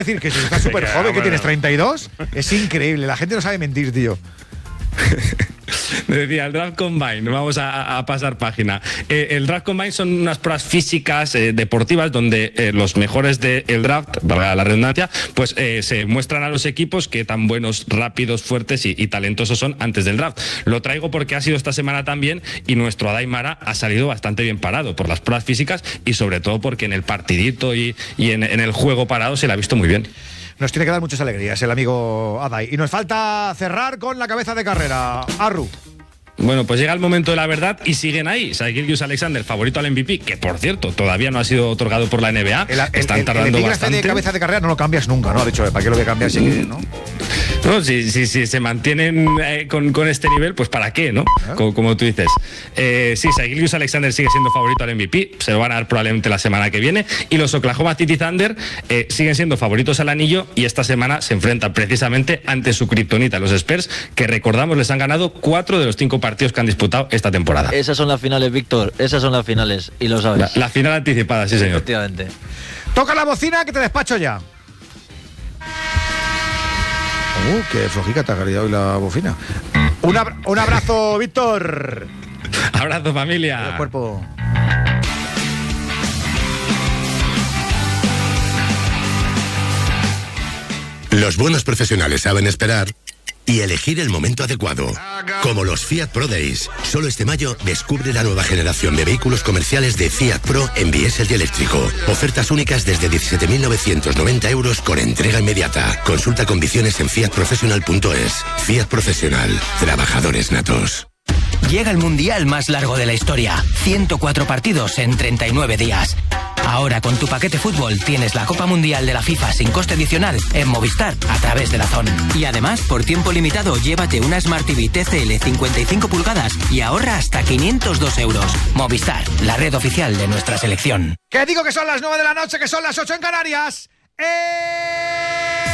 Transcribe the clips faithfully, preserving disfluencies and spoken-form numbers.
decir que si estás súper joven, que tienes treinta y dos, es increíble. La gente no sabe mentir, tío. Me decía, el Draft Combine, vamos a, a pasar página. Eh, el Draft Combine son unas pruebas físicas eh, deportivas donde eh, los mejores del draft, para la redundancia, pues eh, se muestran a los equipos qué tan buenos, rápidos, fuertes y, y talentosos son antes del draft. Lo traigo porque ha sido esta semana también y nuestro Adai Mara ha salido bastante bien parado por las pruebas físicas y sobre todo porque en el partidito y, y en, en el juego parado se le ha visto muy bien. Nos tiene que dar muchas alegrías el amigo Adai. Y nos falta cerrar con la cabeza de carrera. Arru. Bueno, pues llega el momento de la verdad y siguen ahí. Shai Gilgeous-Alexander, favorito al M V P, que por cierto todavía no ha sido otorgado por la N B A. El, el, Están el, tardando el bastante. de cabeza de carrera no lo cambias nunca, ¿no? De hecho, ¿para qué lo voy a cambiar? Sí que, ¿no? No, si, si, si se mantienen eh, con, con este nivel, pues ¿para qué, no? ¿Eh? Como, como tú dices. Eh, sí, Shai Gilgeous-Alexander sigue siendo favorito al M V P, se lo van a dar probablemente la semana que viene. Y los Oklahoma City Thunder eh, siguen siendo favoritos al anillo y esta semana se enfrentan precisamente ante su kriptonita, los Spurs, que recordamos les han ganado cuatro de los cinco partidos que han disputado esta temporada. Esas son las finales, Víctor, esas son las finales, y lo sabes. La, la final anticipada, sí señor. Efectivamente. Toca la bocina que te despacho ya. Uh, qué flojica te ha salido hoy la bocina. Un, abra- un abrazo, Víctor. Abrazo, familia. El cuerpo. Los buenos profesionales saben esperar y elegir el momento adecuado. Como los Fiat Pro Days. Solo este mayo descubre la nueva generación de vehículos comerciales de Fiat Pro en diésel y eléctrico. Ofertas únicas desde diecisiete mil novecientos noventa euros con entrega inmediata. Consulta condiciones en fiat professional punto es. Fiat Profesional. Trabajadores natos. Llega el mundial más largo de la historia. ciento cuatro partidos en treinta y nueve días. Ahora con tu paquete fútbol tienes la Copa Mundial de la FIFA sin coste adicional en Movistar a través de la Zon. Y además, por tiempo limitado, llévate una Smart T V T C L cincuenta y cinco pulgadas y ahorra hasta quinientos dos euros. Movistar, la red oficial de nuestra selección. Que digo que son las nueve de la noche, que son las ocho en Canarias. ¡Eh!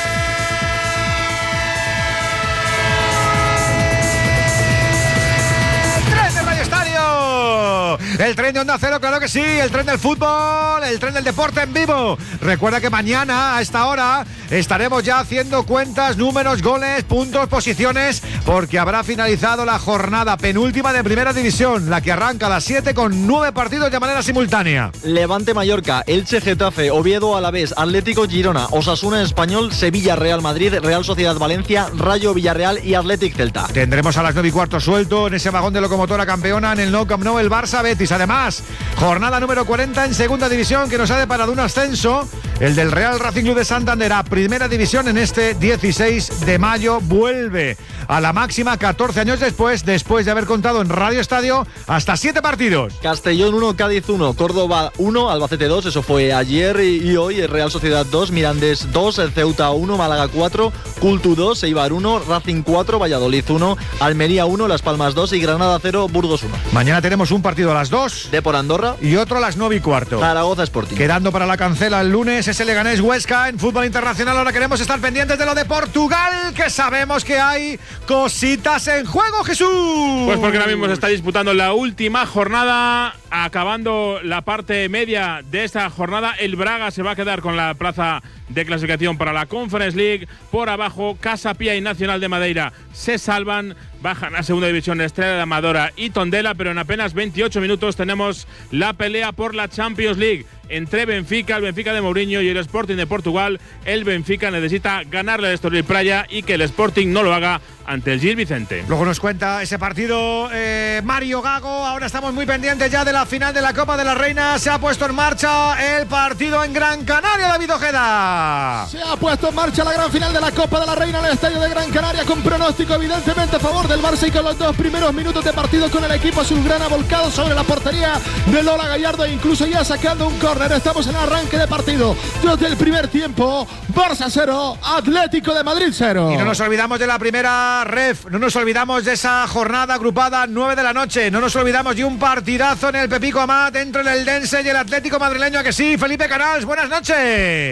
El tren de Onda Cero, claro que sí. El tren del fútbol, el tren del deporte en vivo. Recuerda que mañana a esta hora estaremos ya haciendo cuentas, números, goles, puntos, posiciones, porque habrá finalizado la jornada penúltima de Primera División, la que arranca a las siete con nueve partidos de manera simultánea. Levante Mallorca, Elche Getafe, Oviedo Alavés, Atlético Girona, Osasuna Español, Sevilla Real Madrid, Real Sociedad Valencia, Rayo Villarreal y Athletic Celta. Tendremos a las nueve y cuarto suelto en ese vagón de locomotora campeona en el Nou Camp Nou el Barça Betis. Además, jornada número cuarenta en Segunda División que nos ha deparado un ascenso, el del Real Racing Club de Santander a Primera División en este dieciséis de mayo. Vuelve a la máxima catorce años después, después de haber contado en Radio Estadio hasta siete partidos. Castellón uno, Cádiz uno, Córdoba uno, Albacete dos, eso fue ayer y, y hoy, el Real Sociedad dos, Mirandés dos, el Ceuta uno, Málaga cuatro, Cultu dos, Eibar uno, Racing cuatro, Valladolid uno, Almería uno, Las Palmas dos y Granada cero, Burgos uno. Mañana tenemos un partido a las dos. Depor Andorra. Y otro a las nueve y cuarto. Zaragoza Sporting. Quedando para la cancela el lunes ese Leganés Huesca en fútbol internacional. Ahora queremos estar pendientes de lo de Portugal, que sabemos que hay cositas en juego, Jesús. Pues porque ahora mismo se está disputando la última jornada, acabando la parte media de esta jornada. El Braga se va a quedar con la plaza de clasificación para la Conference League. Por abajo, Casa Pía y Nacional de Madeira se salvan, bajan a Segunda División Estrella de Amadora y Tondela, pero en apenas veintiocho minutos tenemos la pelea por la Champions League entre Benfica, el Benfica de Mourinho y el Sporting de Portugal. El Benfica necesita ganarle al Estoril Praia y que el Sporting no lo haga ante el Gil Vicente. Luego nos cuenta ese partido eh, Mario Gago. Ahora estamos muy pendientes ya de la final de la Copa de la Reina. Se ha puesto en marcha el partido en Gran Canaria, David Ojeda. Se ha puesto en marcha la gran final de la Copa de la Reina en el estadio de Gran Canaria, con pronóstico evidentemente a favor del Barça y con los dos primeros minutos de partido con el equipo azulgrana volcado sobre la portería de Lola Gallardo, e incluso ya sacando un córner. Estamos en arranque de partido desde el primer tiempo. Barça cero, Atlético de Madrid cero. Y no nos olvidamos de la primera ref, no nos olvidamos de esa jornada agrupada nueve de la noche, no nos olvidamos de un partidazo en el Pepico Amat entre el Eldense y el Atlético madrileño. ¿A que sí? Felipe Canals, buenas noches.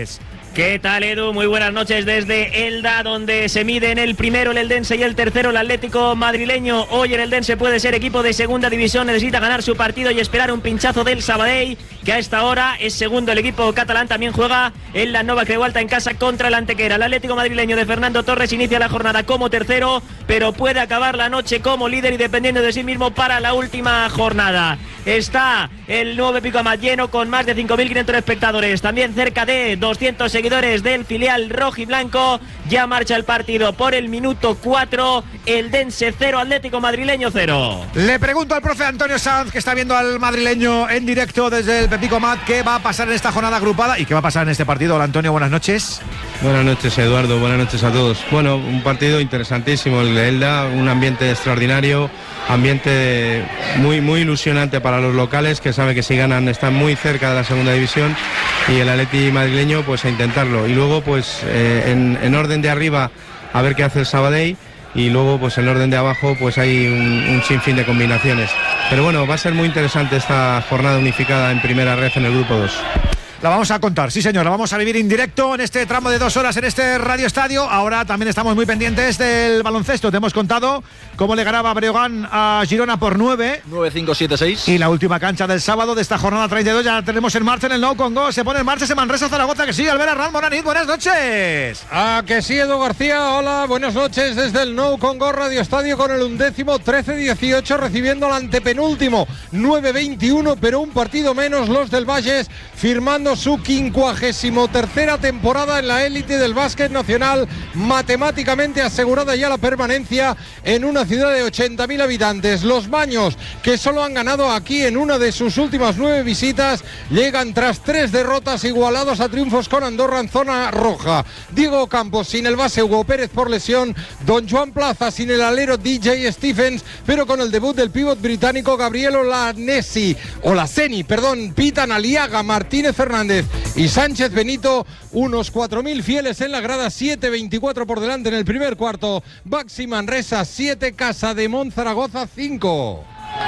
¿Qué tal, Edu? Muy buenas noches desde Elda, donde se miden el primero el Eldense y el tercero el Atlético madrileño. Hoy el Eldense puede ser equipo de segunda división, necesita ganar su partido y esperar un pinchazo del Sabadell, que a esta hora es segundo. El equipo catalán también juega en la Nova Creualta en casa contra el Antequera. El Atlético madrileño de Fernando Torres inicia la jornada como tercero, pero puede acabar la noche como líder y dependiendo de sí mismo para la última jornada. Está el nuevo Pico Amat lleno con más de cinco mil quinientos espectadores, también cerca de doscientos seguidores del filial rojiblanco. Ya marcha el partido por el minuto cuatro, Eldense cero, Atlético madrileño cero. Le pregunto al profe Antonio Sanz, que está viendo al madrileño en directo desde el Pepico Amat, qué va a pasar en esta jornada agrupada y qué va a pasar en este partido. Hola Antonio, buenas noches. Buenas noches Eduardo, buenas noches a todos. Bueno, un partido interesantísimo el de Elda, un ambiente extraordinario, ambiente muy, muy ilusionante para los locales, que saben que si ganan están muy cerca de la segunda división, y el Atleti madrileño pues a intentarlo. Y luego pues eh, en, en orden de arriba a ver qué hace el Sabadell, y luego pues en orden de abajo pues hay un, un sinfín de combinaciones. Pero bueno, va a ser muy interesante esta jornada unificada en primera red en el grupo dos. La vamos a contar, sí señor, la vamos a vivir en directo en este tramo de dos horas en este Radio Estadio. Ahora también estamos muy pendientes del baloncesto. Te hemos contado cómo le ganaba Breogán a Girona por nueve. nueve cinco siete seis. Y la última cancha del sábado de esta jornada treinta y dos ya la tenemos en marcha en el Nou Congo. Se pone en marcha ese Manresa Zaragoza, que sigue Albert Arran. Bonanit, buenas noches. Ah, que sí, Edu García. Hola, buenas noches desde el Nou Congo Radio Estadio con el undécimo trece dieciocho recibiendo al antepenúltimo nueve veintiuno, pero un partido menos los del Valles, firmando su quincuagésimo tercera temporada en la élite del básquet nacional, matemáticamente asegurada ya la permanencia en una ciudad de ochenta mil habitantes. Los Baños, que solo han ganado aquí en una de sus últimas nueve visitas, llegan tras tres derrotas igualados a triunfos con Andorra en zona roja. Diego Campos sin el base Hugo Pérez por lesión, Don Juan Plaza sin el alero D J Stephens, pero con el debut del pívot británico Gabriel Olaseni, Olaseni, perdón, pitan Aliaga, Martínez Fernández y Sánchez Benito, unos cuatro mil fieles en la grada. Siete veinticuatro por delante en el primer cuarto. Baxi Manresa siete, Casa de Mon Zaragoza cinco.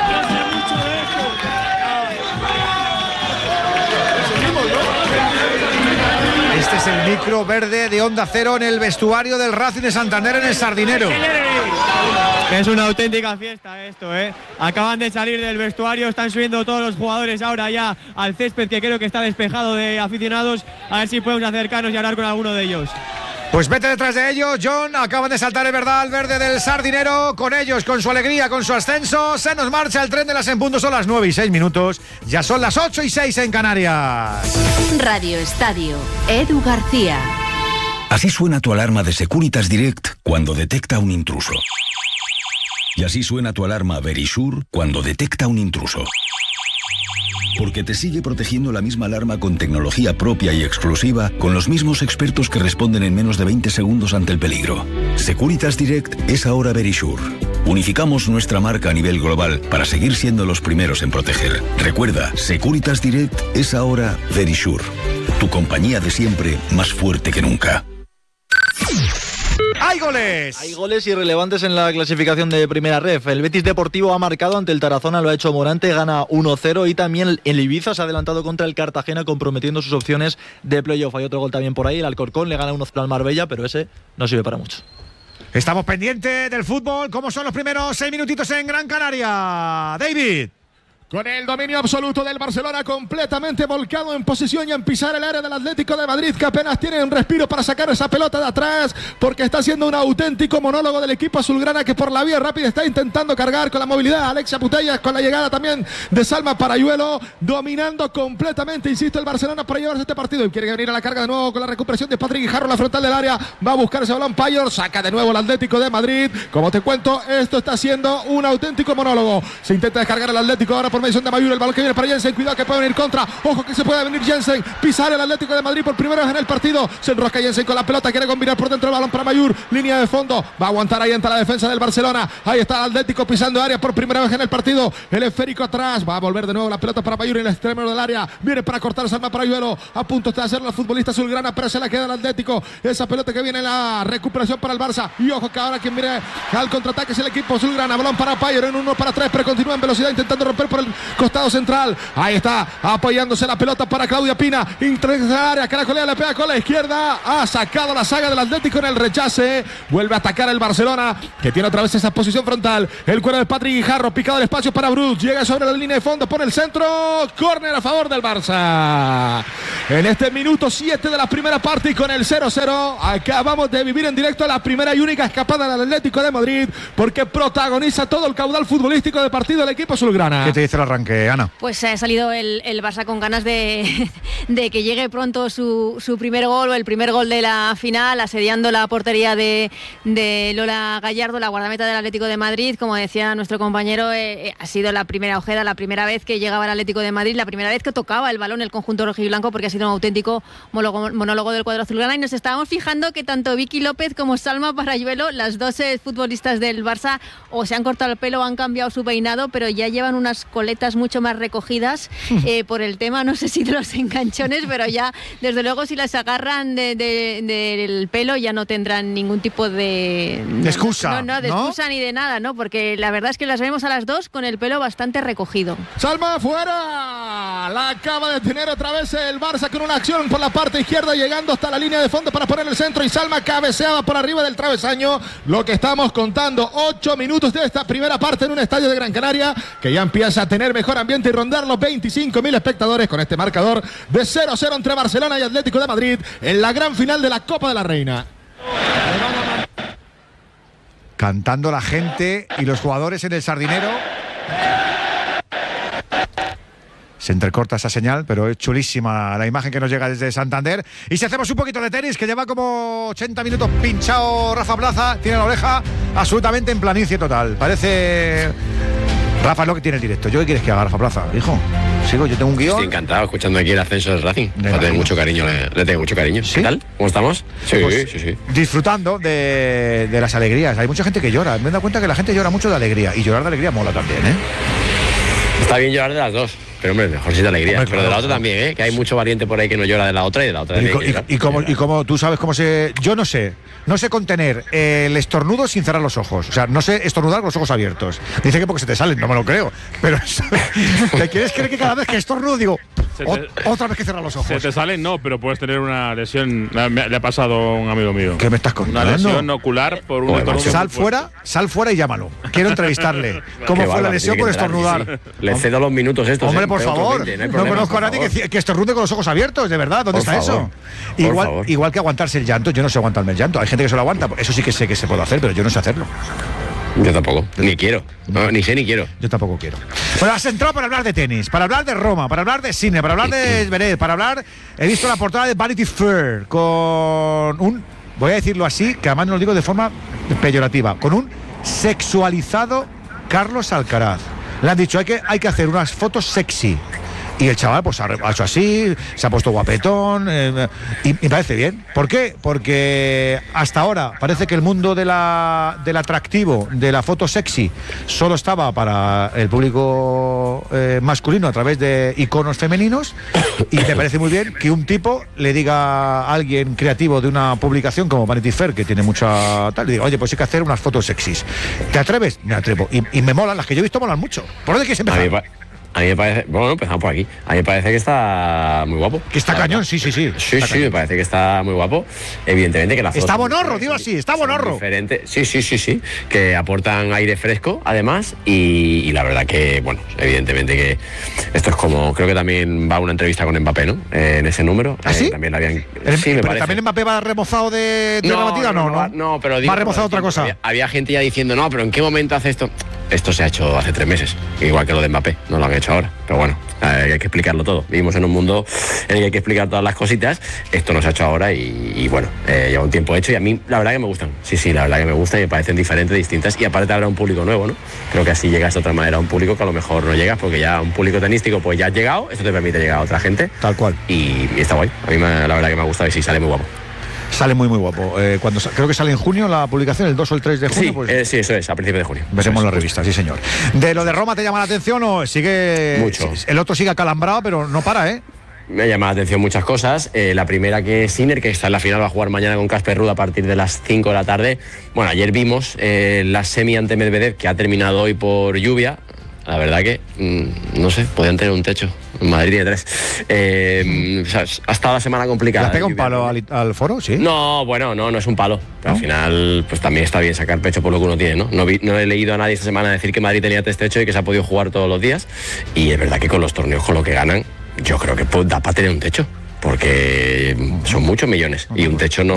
Este es el micro verde de Onda Cero en el vestuario del Racing de Santander en el Sardinero. Es una auténtica fiesta esto, ¿eh? Acaban de salir del vestuario, están subiendo todos los jugadores ahora ya al césped, que creo que está despejado de aficionados. A ver si podemos acercarnos y hablar con alguno de ellos. Pues vete detrás de ellos, John. Acaban de saltar, es verdad, al verde del Sardinero. Con ellos, con su alegría, con su ascenso, se nos marcha el tren de las en punto. Son las nueve y seis minutos. Ya son las ocho y seis en Canarias. Radio Estadio, Edu García. Así suena tu alarma de Securitas Direct cuando detecta un intruso. Y así suena tu alarma Verisure cuando detecta un intruso. Porque te sigue protegiendo la misma alarma con tecnología propia y exclusiva, con los mismos expertos que responden en menos de veinte segundos ante el peligro. Securitas Direct es ahora Verisure. Unificamos nuestra marca a nivel global para seguir siendo los primeros en proteger. Recuerda, Securitas Direct es ahora Verisure. Tu compañía de siempre, más fuerte que nunca. ¡Hay goles! Hay goles irrelevantes en la clasificación de primera ref. El Betis Deportivo ha marcado ante el Tarazona, lo ha hecho Morante, gana uno cero, y también el Ibiza se ha adelantado contra el Cartagena comprometiendo sus opciones de playoff. Hay otro gol también por ahí, el Alcorcón le gana uno cero al Marbella, pero ese no sirve para mucho. Estamos pendientes del fútbol. ¿Cómo son los primeros seis minutitos en Gran Canaria? David. Con el dominio absoluto del Barcelona, completamente volcado en posición y en pisar el área del Atlético de Madrid, que apenas tiene un respiro para sacar esa pelota de atrás, porque está haciendo un auténtico monólogo del equipo azulgrana, que por la vía rápida está intentando cargar con la movilidad Alexia Putellas, con la llegada también de Salma Parayuelo, dominando completamente, insisto, el Barcelona para llevarse este partido, y quiere venir a la carga de nuevo con la recuperación de Patrick Guijarro en la frontal del área. Va a buscar ese balón Payor, saca de nuevo el Atlético de Madrid. Como te cuento, esto está siendo un auténtico monólogo. Se intenta descargar el Atlético ahora por mediación de Mayur, el balón que viene para Jensen, cuidado que puede venir contra, ojo que se puede venir Jensen, pisar el Atlético de Madrid por primera vez en el partido, se enrosca Jensen con la pelota, quiere combinar por dentro el balón para Mayur, línea de fondo, va a aguantar ahí entre la defensa del Barcelona, ahí está el Atlético pisando área por primera vez en el partido, el esférico atrás, va a volver de nuevo la pelota para Mayur en el extremo del área, viene para cortar Salma Parayuelo, a punto de hacerlo el futbolista azulgrana, pero se la queda el Atlético, esa pelota que viene en la recuperación para el Barça, y ojo que ahora quien viene al contraataque es el equipo azulgrana, balón para Payor en uno para tres, pero continúa en velocidad intentando romper por el costado central. Ahí está, apoyándose la pelota para Claudia Pina. Introduce al área, Caracolea le pega con la izquierda. Ha sacado la saga del Atlético en el rechace. Vuelve a atacar el Barcelona, que tiene otra vez esa posición frontal. El cuero de Patrick Guijarro, picado el espacio para Bruce. Llega sobre la línea de fondo, pone el centro. Córner a favor del Barça. En este minuto siete de la primera parte y con el cero cero, acabamos de vivir en directo la primera y única escapada del Atlético de Madrid, porque protagoniza todo el caudal futbolístico del partido del equipo azulgrana. ¿Qué te dice el arranque, Ana? Pues ha salido el, el Barça con ganas de, de que llegue pronto su, su primer gol o el primer gol de la final, asediando la portería de, de Lola Gallardo, la guardameta del Atlético de Madrid. Como decía nuestro compañero, eh, ha sido la primera Ojeda, la primera vez que llegaba al Atlético de Madrid, la primera vez que tocaba el balón el conjunto rojiblanco, porque ha sido un auténtico monólogo, monólogo del cuadro azulgrana. Y nos estábamos fijando que tanto Vicky López como Salma Parayuelo, las dos futbolistas del Barça, o se han cortado el pelo o han cambiado su peinado, pero ya llevan unas coletas mucho más recogidas eh, por el tema, no sé si de los enganchones, pero ya desde luego si las agarran de, de, de, del pelo ya no tendrán ningún tipo de, de excusa, no, no, de ¿no? excusa ni de nada, ¿no? Porque la verdad es que las vemos a las dos con el pelo bastante recogido. Salma fuera, la acaba de tener otra vez el Barça con una acción por la parte izquierda, llegando hasta la línea de fondo para poner el centro, y Salma cabeceaba por arriba del travesaño. Lo que estamos contando, ocho minutos de esta primera parte en un estadio de Gran Canaria que ya empieza a tener mejor ambiente y rondar los veinticinco mil espectadores, con este marcador de cero cero entre Barcelona y Atlético de Madrid en la gran final de la Copa de la Reina. Cantando la gente y los jugadores en el Sardinero. Se entrecorta esa señal, pero es chulísima la imagen que nos llega desde Santander. Y si hacemos un poquito de tenis, que lleva como ochenta minutos pinchado Rafa Plaza, tiene la oreja absolutamente en planicie total. Parece... Rafa es lo que tiene el directo. ¿Yo qué quieres que haga, Rafa Plaza? Hijo, sigo, yo tengo un guión. Estoy encantado escuchando aquí el ascenso del Racing. Le tengo mucho cariño, le, le tengo mucho cariño. ¿Sí? ¿Qué tal? ¿Cómo estamos? Sí, pues, sí, sí. Disfrutando de, de las alegrías. Hay mucha gente que llora. Me he dado cuenta que la gente llora mucho de alegría. Y llorar de alegría mola también, ¿eh? Está bien llorar de las dos. Pero hombre, mejor si de alegría. Hombre, claro, pero de la otra también, ¿eh? Que hay mucho valiente por ahí que no llora de la otra y de la otra. Y, de y, y, como, y como tú sabes cómo se... Yo no sé. No sé contener el estornudo sin cerrar los ojos. O sea, no sé estornudar con los ojos abiertos. Dice que porque se te salen, no me lo creo. Pero ¿te quieres creer que cada vez que estornudo digo... Te, otra vez que cerrar los ojos? Se te salen, no, pero puedes tener una lesión. Le ha pasado a un amigo mío. ¿Qué me estás contando? Una lesión ocular por un estornudo. Sal fuera, sal fuera y llámalo. Quiero entrevistarle. ¿Cómo fue la lesión por estornudar? Le cedo los minutos estos. Hombre, por favor. No conozco a nadie que, que estornude con los ojos abiertos, de verdad. ¿Dónde está eso? Igual, igual que aguantarse el llanto. Yo no sé aguantarme el llanto. Hay gente que se lo aguanta. Eso sí que sé que se puede hacer, pero yo no sé hacerlo. Yo tampoco, ni quiero, no, ni sé ni quiero. Yo tampoco quiero. Bueno, has entrado para hablar de tenis, para hablar de Roma, para hablar de cine, para hablar de Zverev, para hablar... He visto la portada de Vanity Fair con un, voy a decirlo así, que además no lo digo de forma peyorativa, con un sexualizado Carlos Alcaraz. Le han dicho, hay que, hay que hacer unas fotos sexy. Y el chaval pues ha hecho así, se ha puesto guapetón, eh, y, y me parece bien. ¿Por qué? Porque hasta ahora parece que el mundo de la, del atractivo, de la foto sexy, solo estaba para el público eh, masculino a través de iconos femeninos. Y me parece muy bien que un tipo le diga a alguien creativo de una publicación como Vanity Fair, que tiene mucha tal, le diga, oye, pues hay que hacer unas fotos sexys. ¿Te atreves? Me atrevo. Y, y me molan, las que yo he visto molan mucho. ¿Por dónde quieres empezar? A mí me parece, bueno, empezamos por aquí. A mí me parece que está muy guapo. Que está cañón, sí, sí, sí. Sí, está sí, cañón. me parece que está muy guapo. Evidentemente que la foto está bonorro, digo así, está bonorro. Diferente. Sí, sí, sí, sí. Que aportan aire fresco, además. Y, y la verdad que, bueno, evidentemente que esto es como, creo que también va una entrevista con Mbappé, ¿no? Eh, en ese número. ¿Ah, sí? Eh, también la habían. El, sí, me pero parece. también Mbappé va remozado de, de no, la batida, no, no. No, no, pero digo, va remozado otra cosa. Había, había gente ya diciendo, no, pero ¿en qué momento hace esto? Esto se ha hecho hace tres meses, igual que lo de Mbappé, no lo han hecho ahora. Pero bueno, hay que explicarlo todo. Vivimos en un mundo en el que hay que explicar todas las cositas. Esto no se ha hecho ahora y, y bueno, eh, lleva un tiempo hecho y a mí la verdad que me gustan. Sí, sí, la verdad que me gustan y me parecen diferentes, distintas. Y aparte habrá un público nuevo, ¿no? Creo que así llegas de otra manera a un público que a lo mejor no llegas, porque ya un público tenístico pues ya has llegado, esto te permite llegar a otra gente. Tal cual. Y, y está guay. A mí me, la verdad que me ha gustado y sí, sale muy guapo. Sale muy muy guapo. Eh, cuando creo que sale en junio la publicación, el dos o el tres de junio. Sí, pues, eh, sí, eso es, a principios de junio. Veremos es, la revista, sí señor. ¿De lo de Roma te llama la atención o sigue? Mucho. El otro sigue acalambrado, pero no para, ¿eh? Me llama la atención muchas cosas. Eh, la primera, que Sinner, que está en la final, va a jugar mañana con Casper Ruud a partir de las cinco de la tarde. Bueno, ayer vimos eh, la semi ante Medvedev, que ha terminado hoy por lluvia. la verdad que, mmm, no sé, podían tener un techo. Madrid tiene tres. Eh, o sea, ha estado la semana complicada. ¿Le pega un palo al, al foro? Sí. No, bueno, no, no es un palo. Pero ¿no? Al final, pues también está bien sacar pecho por lo que uno tiene, ¿no? No, vi, no he leído a nadie esta semana decir que Madrid tenía tres techos y que se ha podido jugar todos los días. Y es verdad que con los torneos, con lo que ganan, yo creo que pues, da para tener un techo. Porque son muchos millones y un techo no